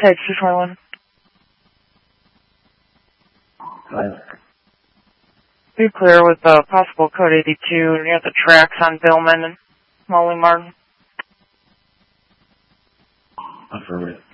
Hey, 221. Be clear with the possible code 82 near the tracks on Billman and Molly Martin. Affirmative.